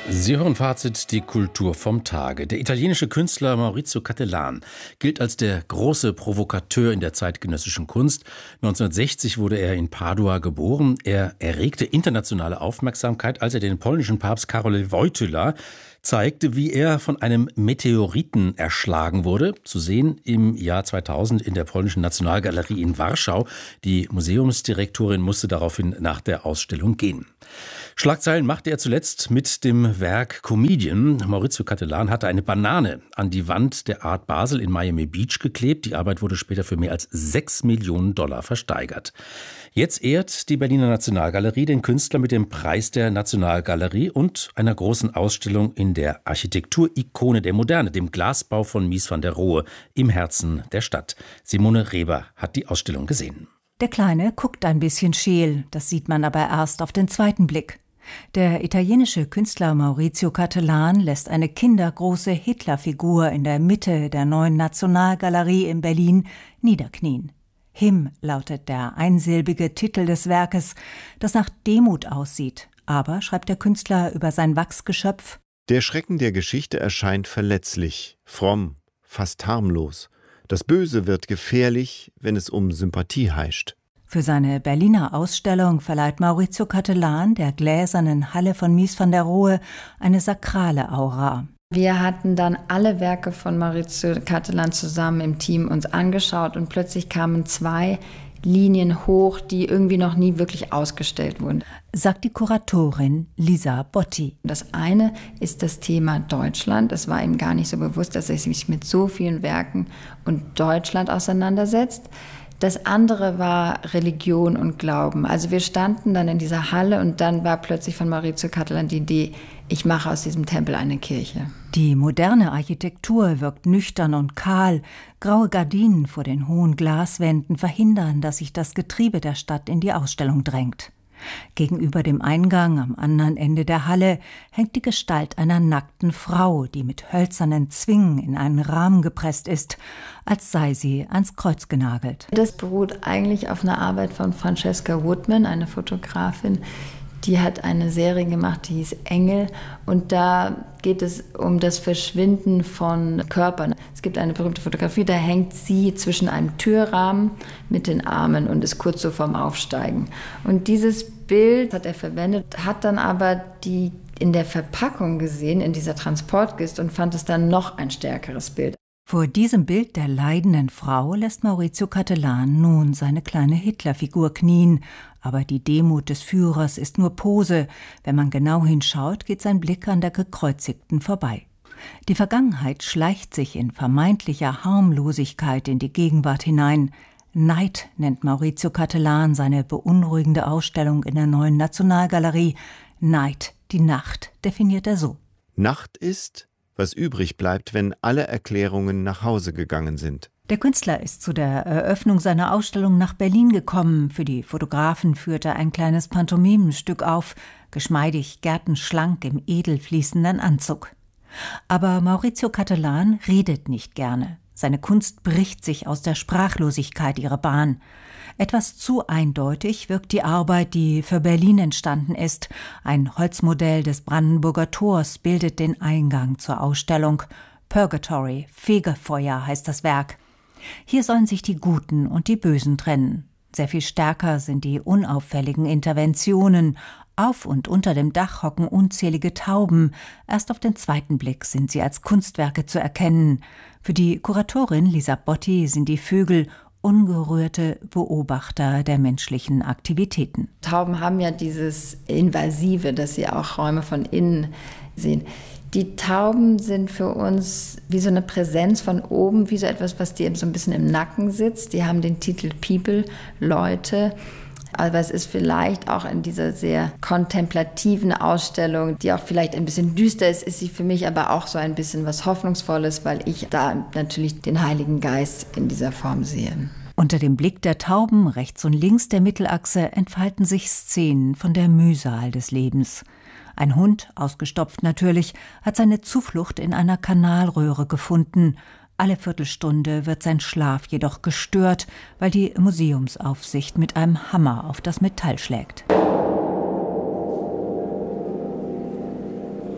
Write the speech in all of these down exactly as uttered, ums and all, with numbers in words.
Sie hören Fazit, die Kultur vom Tage. Der italienische Künstler Maurizio Cattelan gilt als der große Provokateur in der zeitgenössischen Kunst. neunzehnhundertsechzig wurde er in Padua geboren. Er erregte internationale Aufmerksamkeit, als er den polnischen Papst Karol Wojtyła zeigte, wie er von einem Meteoriten erschlagen wurde. Zu sehen im Jahr zweitausend in der Polnischen Nationalgalerie in Warschau. Die Museumsdirektorin musste daraufhin nach der Ausstellung gehen. Schlagzeilen machte er zuletzt mit dem Werk Comedian. Maurizio Cattelan hatte eine Banane an die Wand der Art Basel in Miami Beach geklebt. Die Arbeit wurde später für mehr als sechs Millionen Dollar versteigert. Jetzt ehrt die Berliner Nationalgalerie den Künstler mit dem Preis der Nationalgalerie und einer großen Ausstellung in der Architekturikone der Moderne, dem Glasbau von Mies van der Rohe im Herzen der Stadt. Simone Reber hat die Ausstellung gesehen. Der Kleine guckt ein bisschen scheel, das sieht man aber erst auf den zweiten Blick. Der italienische Künstler Maurizio Cattelan lässt eine kindergroße Hitlerfigur in der Mitte der neuen Nationalgalerie in Berlin niederknien. Him lautet der einsilbige Titel des Werkes, das nach Demut aussieht. Aber, schreibt der Künstler über sein Wachsgeschöpf, der Schrecken der Geschichte erscheint verletzlich, fromm, fast harmlos. Das Böse wird gefährlich, wenn es um Sympathie heischt. Für seine Berliner Ausstellung verleiht Maurizio Cattelan der gläsernen Halle von Mies van der Rohe eine sakrale Aura. Wir hatten dann alle Werke von Maurizio Cattelan zusammen im Team uns angeschaut und plötzlich kamen zwei Linien hoch, die irgendwie noch nie wirklich ausgestellt wurden, sagt die Kuratorin Lisa Botti. Das eine ist das Thema Deutschland. Es war ihm gar nicht so bewusst, dass er sich mit so vielen Werken und Deutschland auseinandersetzt. Das andere war Religion und Glauben. Also wir standen dann in dieser Halle und dann war plötzlich von Maurizio Cattelan die Idee, ich mache aus diesem Tempel eine Kirche. Die moderne Architektur wirkt nüchtern und kahl. Graue Gardinen vor den hohen Glaswänden verhindern, dass sich das Getriebe der Stadt in die Ausstellung drängt. Gegenüber dem Eingang am anderen Ende der Halle hängt die Gestalt einer nackten Frau, die mit hölzernen Zwingen in einen Rahmen gepresst ist, als sei sie ans Kreuz genagelt. Das beruht eigentlich auf einer Arbeit von Francesca Woodman, eine Fotografin. Die hat eine Serie gemacht, die hieß Engel, und da geht es um das Verschwinden von Körpern. Es gibt eine berühmte Fotografie, da hängt sie zwischen einem Türrahmen mit den Armen und ist kurz so vorm Aufsteigen. Und dieses Bild hat er verwendet, hat dann aber die in der Verpackung gesehen, in dieser Transportkiste, und fand es dann noch ein stärkeres Bild. Vor diesem Bild der leidenden Frau lässt Maurizio Cattelan nun seine kleine Hitlerfigur knien. Aber die Demut des Führers ist nur Pose. Wenn man genau hinschaut, geht sein Blick an der Gekreuzigten vorbei. Die Vergangenheit schleicht sich in vermeintlicher Harmlosigkeit in die Gegenwart hinein. Neid nennt Maurizio Cattelan seine beunruhigende Ausstellung in der neuen Nationalgalerie. Neid, die Nacht, definiert er so. Nacht ist, was übrig bleibt, wenn alle Erklärungen nach Hause gegangen sind. Der Künstler ist zu der Eröffnung seiner Ausstellung nach Berlin gekommen. Für die Fotografen führte er ein kleines Pantomimenstück auf, geschmeidig, gärtenschlank im edel fließenden Anzug. Aber Maurizio Cattelan redet nicht gerne. Seine Kunst bricht sich aus der Sprachlosigkeit ihre Bahn. Etwas zu eindeutig wirkt die Arbeit, die für Berlin entstanden ist. Ein Holzmodell des Brandenburger Tors bildet den Eingang zur Ausstellung. Purgatory, Fegefeuer heißt das Werk. Hier sollen sich die Guten und die Bösen trennen. Sehr viel stärker sind die unauffälligen Interventionen. Auf und unter dem Dach hocken unzählige Tauben. Erst auf den zweiten Blick sind sie als Kunstwerke zu erkennen. Für die Kuratorin Lisa Botti sind die Vögel ungerührte Beobachter der menschlichen Aktivitäten. Tauben haben ja dieses Invasive, dass sie auch Räume von innen sehen. Die Tauben sind für uns wie so eine Präsenz von oben, wie so etwas, was dir so ein bisschen im Nacken sitzt. Die haben den Titel People, Leute. Aber es ist vielleicht auch in dieser sehr kontemplativen Ausstellung, die auch vielleicht ein bisschen düster ist, ist sie für mich aber auch so ein bisschen was Hoffnungsvolles, weil ich da natürlich den Heiligen Geist in dieser Form sehe. Unter dem Blick der Tauben rechts und links der Mittelachse entfalten sich Szenen von der Mühsal des Lebens. Ein Hund, ausgestopft natürlich, hat seine Zuflucht in einer Kanalröhre gefunden. Alle Viertelstunde wird sein Schlaf jedoch gestört, weil die Museumsaufsicht mit einem Hammer auf das Metall schlägt.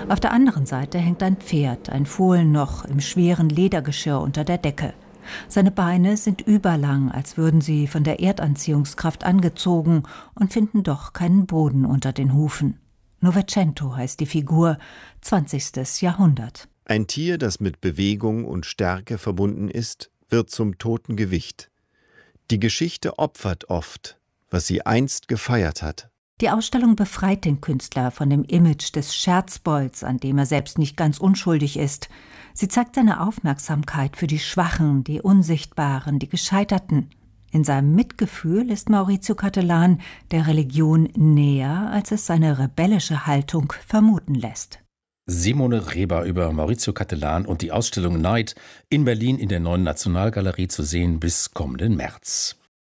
Auf der anderen Seite hängt ein Pferd, ein Fohlen noch im schweren Ledergeschirr unter der Decke. Seine Beine sind überlang, als würden sie von der Erdanziehungskraft angezogen und finden doch keinen Boden unter den Hufen. Novecento heißt die Figur, zwanzigstes Jahrhundert. Ein Tier, das mit Bewegung und Stärke verbunden ist, wird zum toten Gewicht. Die Geschichte opfert oft, was sie einst gefeiert hat. Die Ausstellung befreit den Künstler von dem Image des Scherzbolds, an dem er selbst nicht ganz unschuldig ist. Sie zeigt seine Aufmerksamkeit für die Schwachen, die Unsichtbaren, die Gescheiterten. In seinem Mitgefühl ist Maurizio Cattelan der Religion näher, als es seine rebellische Haltung vermuten lässt. Simone Reber über Maurizio Cattelan und die Ausstellung Night in Berlin in der Neuen Nationalgalerie zu sehen bis kommenden März.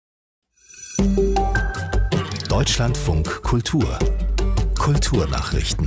Deutschlandfunk Kultur. Kulturnachrichten.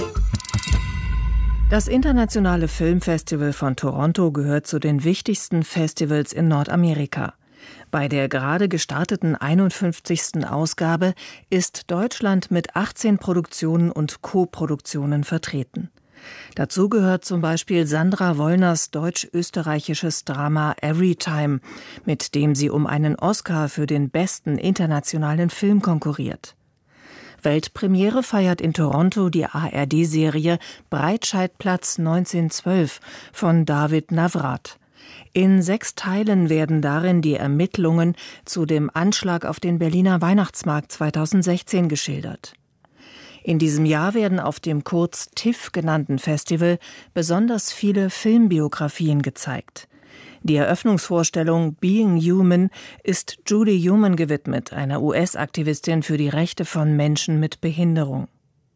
Das Internationale Filmfestival von Toronto gehört zu den wichtigsten Festivals in Nordamerika. Bei der gerade gestarteten einundfünfzigsten Ausgabe ist Deutschland mit achtzehn Produktionen und Co-Produktionen vertreten. Dazu gehört zum Beispiel Sandra Wollners deutsch-österreichisches Drama Everytime, mit dem sie um einen Oscar für den besten internationalen Film konkurriert. Weltpremiere feiert in Toronto die A R D-Serie Breitscheidplatz neunzehnhundertzwölf von David Navrat. In sechs Teilen werden darin die Ermittlungen zu dem Anschlag auf den Berliner Weihnachtsmarkt zweitausendsechzehn geschildert. In diesem Jahr werden auf dem kurz TIFF genannten Festival besonders viele Filmbiografien gezeigt. Die Eröffnungsvorstellung Being Human ist Judy Newman gewidmet, einer U S-Aktivistin für die Rechte von Menschen mit Behinderung.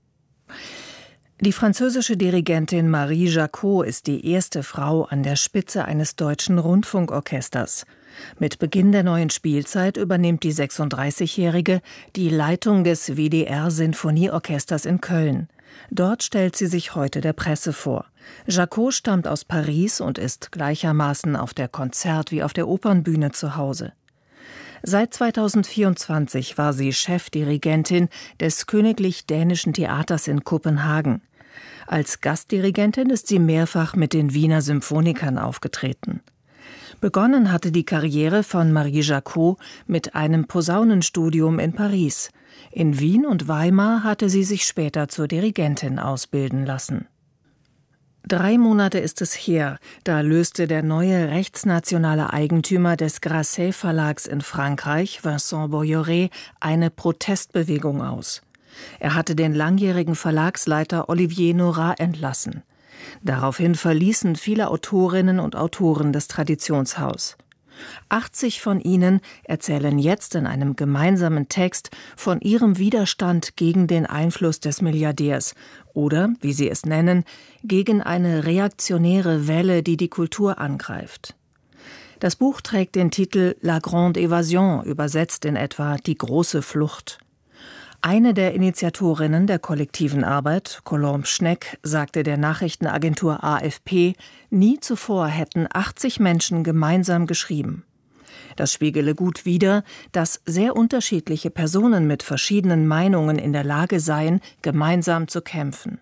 Die französische Dirigentin Marie Jacot ist die erste Frau an der Spitze eines deutschen Rundfunkorchesters. Mit Beginn der neuen Spielzeit übernimmt die sechsunddreißigjährige die Leitung des W D R-Sinfonieorchesters in Köln. Dort stellt sie sich heute der Presse vor. Jacot stammt aus Paris und ist gleichermaßen auf der Konzert- wie auf der Opernbühne zu Hause. Seit zweitausendvierundzwanzig war sie Chefdirigentin des Königlich Dänischen Theaters in Kopenhagen. Als Gastdirigentin ist sie mehrfach mit den Wiener Symphonikern aufgetreten. Begonnen hatte die Karriere von Marie Jacot mit einem Posaunenstudium in Paris. In Wien und Weimar hatte sie sich später zur Dirigentin ausbilden lassen. Drei Monate ist es her, da löste der neue rechtsnationale Eigentümer des Grasset Verlags in Frankreich, Vincent Bolloré, eine Protestbewegung aus. Er hatte den langjährigen Verlagsleiter Olivier Nora entlassen. Daraufhin verließen viele Autorinnen und Autoren das Traditionshaus. achtzig von ihnen erzählen jetzt in einem gemeinsamen Text von ihrem Widerstand gegen den Einfluss des Milliardärs oder, wie sie es nennen, gegen eine reaktionäre Welle, die die Kultur angreift. Das Buch trägt den Titel La Grande Évasion, übersetzt in etwa Die große Flucht. Eine der Initiatorinnen der kollektiven Arbeit, Colombe Schneck, sagte der Nachrichtenagentur A F P, nie zuvor hätten achtzig Menschen gemeinsam geschrieben. Das spiegele gut wider, dass sehr unterschiedliche Personen mit verschiedenen Meinungen in der Lage seien, gemeinsam zu kämpfen.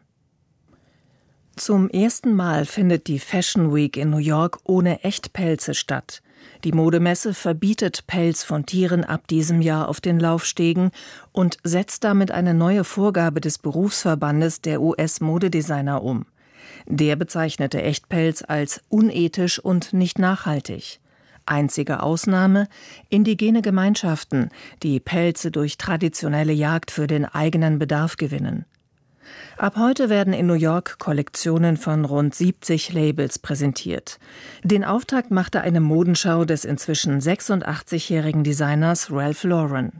Zum ersten Mal findet die Fashion Week in New York ohne Echtpelze statt. Die Modemesse verbietet Pelz von Tieren ab diesem Jahr auf den Laufstegen und setzt damit eine neue Vorgabe des Berufsverbandes der U S-Modedesigner um. Der bezeichnete Echtpelz als unethisch und nicht nachhaltig. Einzige Ausnahme: indigene Gemeinschaften, die Pelze durch traditionelle Jagd für den eigenen Bedarf gewinnen. Ab heute werden in New York Kollektionen von rund siebzig Labels präsentiert. Den Auftakt machte eine Modenschau des inzwischen sechsundachtzigjährigen Designers Ralph Lauren.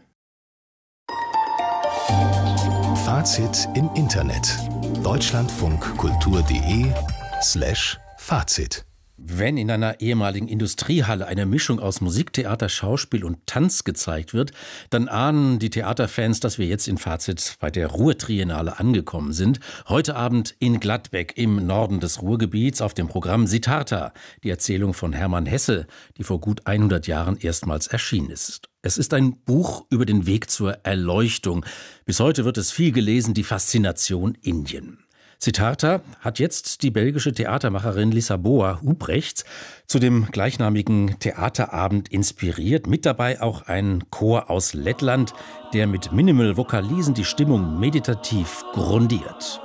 Fazit im Internet. deutschlandfunkkultur.de slash Fazit. Wenn in einer ehemaligen Industriehalle eine Mischung aus Musik, Theater, Schauspiel und Tanz gezeigt wird, dann ahnen die Theaterfans, dass wir jetzt in Fazit bei der Ruhr-Triennale angekommen sind. Heute Abend in Gladbeck im Norden des Ruhrgebiets auf dem Programm Siddhartha, die Erzählung von Hermann Hesse, die vor gut hundert Jahren erstmals erschienen ist. Es ist ein Buch über den Weg zur Erleuchtung. Bis heute wird es viel gelesen, die Faszination Indien. Siddhartha hat jetzt die belgische Theatermacherin Lisaboa Hubrechts zu dem gleichnamigen Theaterabend inspiriert. Mit dabei auch ein Chor aus Lettland, der mit Minimal-Vokalisen die Stimmung meditativ grundiert.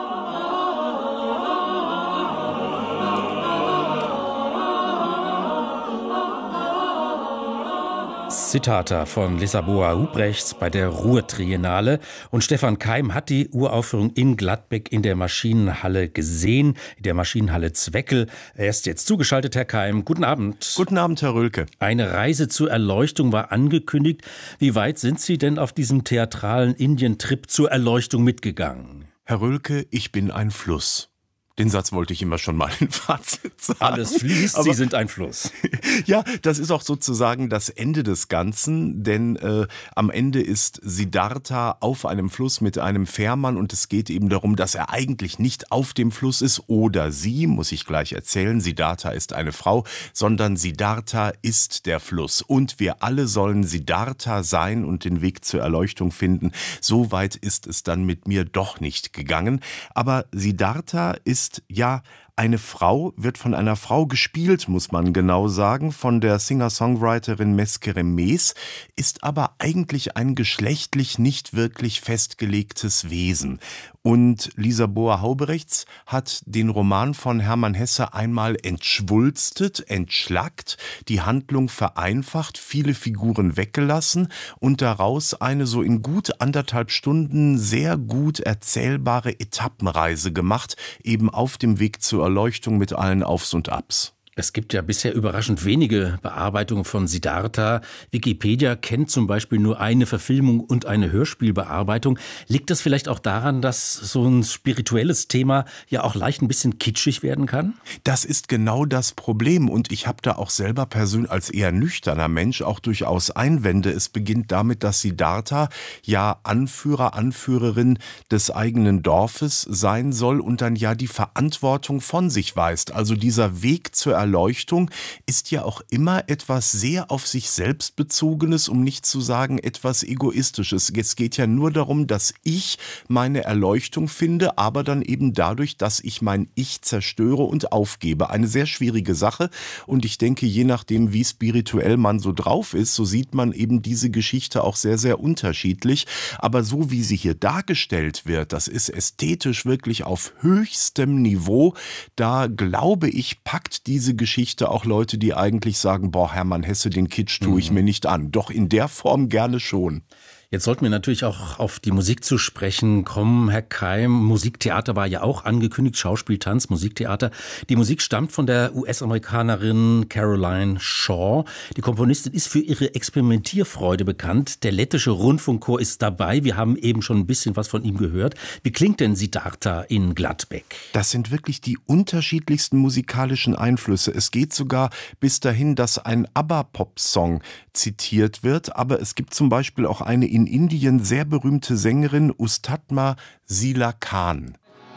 Siddhartha von Lisaboa Hubrechts bei der Ruhr-Triennale. Und Stefan Keim hat die Uraufführung in Gladbeck in der Maschinenhalle gesehen, in der Maschinenhalle Zweckel. Er ist jetzt zugeschaltet, Herr Keim. Guten Abend. Guten Abend, Herr Rölke. Eine Reise zur Erleuchtung war angekündigt. Wie weit sind Sie denn auf diesem theatralen Indien-Trip zur Erleuchtung mitgegangen? Herr Rölke, ich bin ein Fluss. Den Satz wollte ich immer schon mal in Fazit sagen. Alles fließt, Aber, Sie sind ein Fluss. Ja, das ist auch sozusagen das Ende des Ganzen, denn äh, am Ende ist Siddhartha auf einem Fluss mit einem Fährmann und es geht eben darum, dass er eigentlich nicht auf dem Fluss ist oder sie, muss ich gleich erzählen, Siddhartha ist eine Frau, sondern Siddhartha ist der Fluss und wir alle sollen Siddhartha sein und den Weg zur Erleuchtung finden. So weit ist es dann mit mir doch nicht gegangen, aber Siddhartha ist ja, eine Frau, wird von einer Frau gespielt, muss man genau sagen, von der Singer-Songwriterin Meskere Mees, ist aber eigentlich ein geschlechtlich nicht wirklich festgelegtes Wesen. Und Lisaboa Hubrechts hat den Roman von Hermann Hesse einmal entschwulstet, entschlackt, die Handlung vereinfacht, viele Figuren weggelassen und daraus eine so in gut anderthalb Stunden sehr gut erzählbare Etappenreise gemacht, eben auf dem Weg zur Erleuchtung mit allen Aufs und Abs. Es gibt ja bisher überraschend wenige Bearbeitungen von Siddhartha. Wikipedia kennt zum Beispiel nur eine Verfilmung und eine Hörspielbearbeitung. Liegt das vielleicht auch daran, dass so ein spirituelles Thema ja auch leicht ein bisschen kitschig werden kann? Das ist genau das Problem und ich habe da auch selber persönlich als eher nüchterner Mensch auch durchaus Einwände. Es beginnt damit, dass Siddhartha ja Anführer, Anführerin des eigenen Dorfes sein soll und dann ja die Verantwortung von sich weist. Also dieser Weg zur Erleuchtung Erleuchtung ist ja auch immer etwas sehr auf sich selbst bezogenes, um nicht zu sagen etwas egoistisches. Es geht ja nur darum, dass ich meine Erleuchtung finde, aber dann eben dadurch, dass ich mein Ich zerstöre und aufgebe. Eine sehr schwierige Sache und ich denke, je nachdem, wie spirituell man so drauf ist, so sieht man eben diese Geschichte auch sehr, sehr unterschiedlich. Aber so wie sie hier dargestellt wird, das ist ästhetisch wirklich auf höchstem Niveau. Da glaube ich, packt diese Geschichte auch Leute, die eigentlich sagen, boah, Hermann Hesse, den Kitsch tue ich mhm. mir nicht an. Doch in der Form gerne schon. Jetzt sollten wir natürlich auch auf die Musik zu sprechen kommen, Herr Keim. Musiktheater war ja auch angekündigt, Schauspiel, Tanz, Musiktheater. Die Musik stammt von der U S-Amerikanerin Caroline Shaw. Die Komponistin ist für ihre Experimentierfreude bekannt. Der lettische Rundfunkchor ist dabei. Wir haben eben schon ein bisschen was von ihm gehört. Wie klingt denn Siddhartha in Gladbeck? Das sind wirklich die unterschiedlichsten musikalischen Einflüsse. Es geht sogar bis dahin, dass ein ABBA-Pop-Song zitiert wird. Aber es gibt zum Beispiel auch eine in Indien sehr berühmte Sängerin Ustatma Sila Khan.